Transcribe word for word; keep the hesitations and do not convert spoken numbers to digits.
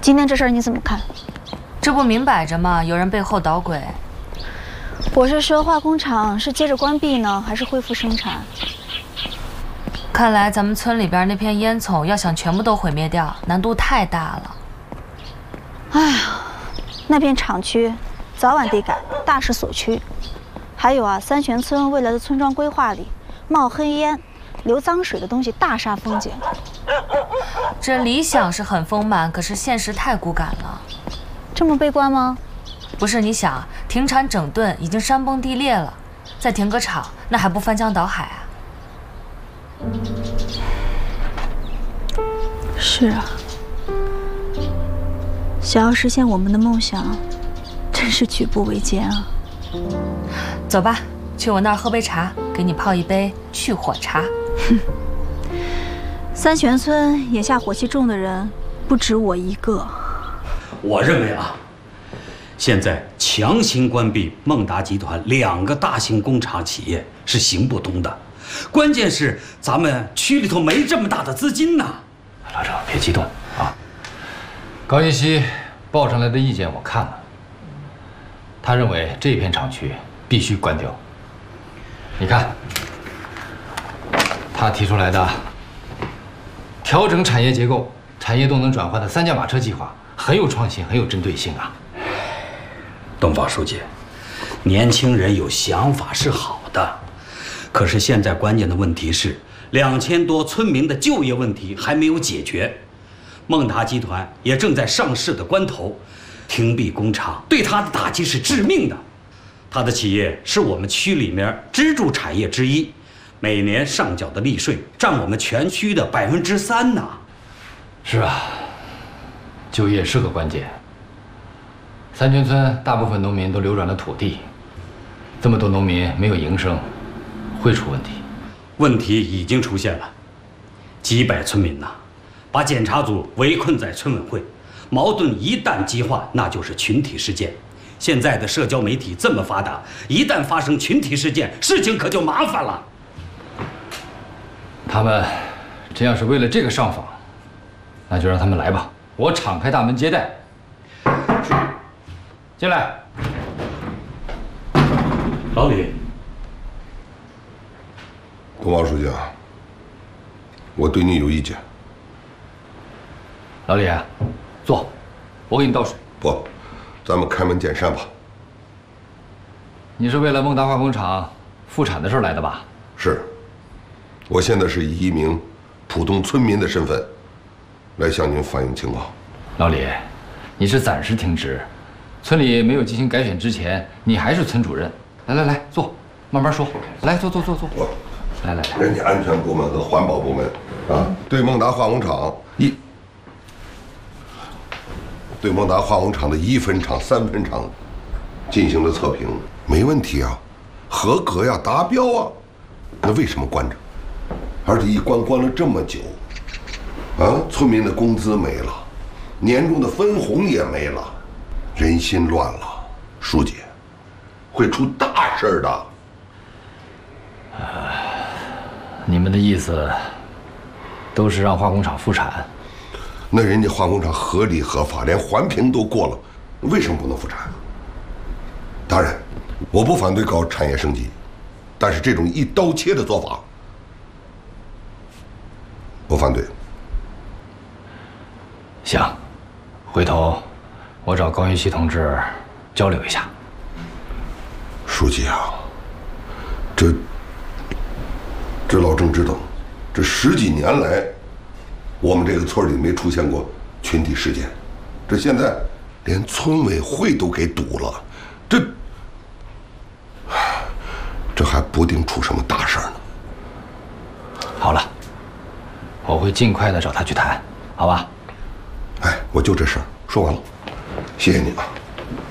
今天这事儿你怎么看？ 这不明摆着吗？有人背后捣鬼。 我是说，化工厂是接着关闭呢，还是恢复生产？ 看来咱们村里边那片烟囱要想全部都毁灭掉，难度太大了。 哎呀，那片厂区早晚得改，大势所趋。还有啊，三泉村未来的村庄规划里，冒黑烟、流脏水的东西大煞风景。 这理想是很丰满，可是现实太骨感了。 这么悲观吗？ 不是，你想，停产整顿已经山崩地裂了，再停个厂，那还不翻江倒海啊？ 是啊，想要实现我们的梦想，真是举步维艰啊。 走吧，去我那儿喝杯茶，给你泡一杯去火茶。 三泉村眼下火气重的人不止我一个。 我认为啊，现在强行关闭孟达集团两个大型工厂企业是行不通的。关键是咱们区里头没这么大的资金呐。 老郑，别激动啊。高云熙报上来的意见我看了，他认为这片厂区必须关掉。你看，他提出来的调整产业结构、产业动能转换的三驾马车计划很有创新，很有针对性啊。 东方书记，年轻人有想法是好的，可是现在关键的问题是，两千多村民的就业问题还没有解决。孟达集团也正在上市的关头，停闭工厂对他的打击是致命的。他的企业是我们区里面支柱产业之一，每年上缴的利税占我们全区的百分之三呐。 是啊，就业是个关键。三泉村大部分农民都流转了土地，这么多农民没有营生，会出问题。 问题已经出现了，几百村民呐，把检查组围困在村委会，矛盾一旦激化，那就是群体事件。现在的社交媒体这么发达，一旦发生群体事件，事情可就麻烦了。 他们真要是为了这个上访，那就让他们来吧，我敞开大门接待。进来。 老李， 东方书记啊，我对你有意见。 老李，坐，我给你倒水。 不，咱们开门见山吧。 你是为了孟达化工厂复产的事来的吧？ 是，我现在是以一名普通村民的身份来向您反映情况。 老李，你是暂时停职，村里没有进行改选之前，你还是村主任。来来来，坐，慢慢说。来，坐坐坐坐。 我， 来来来， 人家安全部门和环保部门啊，对孟达化工厂一，对孟达化工厂的一分厂、三分厂进行了测评，没问题啊，合格呀，达标啊。那为什么关着？而且一关关了这么久，啊，村民的工资没了，年终的分红也没了，人心乱了。书记，会出大事的。 呃，你们的意思都是让化工厂复产？ 那人家化工厂合理合法，连环评都过了，为什么不能复产？当然，我不反对搞产业升级，但是这种一刀切的做法，我反对。 行，回头我找高云熙同志交流一下。 书记啊，这这老郑知道，这十几年来，我们这个村里没出现过群体事件，这现在连村委会都给堵了，这这还不定出什么大事呢。 好了，我会尽快的找他去谈，好吧？ 哎，我就这事儿说完了，谢谢你啊。